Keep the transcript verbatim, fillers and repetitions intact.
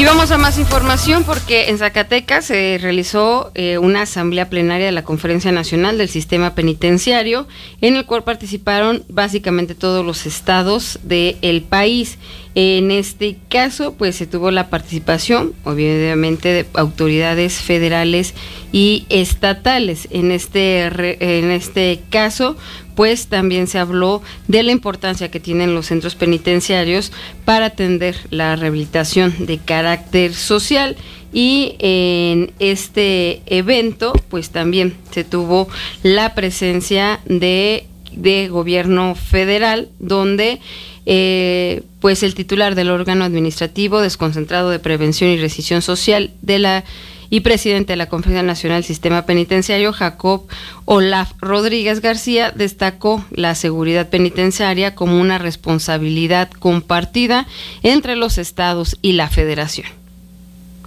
Y vamos a más información porque en Zacatecas se realizó eh, una asamblea plenaria de la Conferencia Nacional del Sistema Penitenciario, en el cual participaron básicamente todos los estados del país. En este caso, pues se tuvo la participación, obviamente, de autoridades federales y estatales. En este, en este caso, pues también se habló de la importancia que tienen los centros penitenciarios para atender la rehabilitación de carácter social. Y en este evento, pues también se tuvo la presencia de, de gobierno federal, donde Eh, pues el titular del órgano administrativo desconcentrado de prevención y rescisión social de la y presidente de la Conferencia Nacional del Sistema Penitenciario, Jacob Olaf Rodríguez García, destacó la seguridad penitenciaria como una responsabilidad compartida entre los estados y la federación.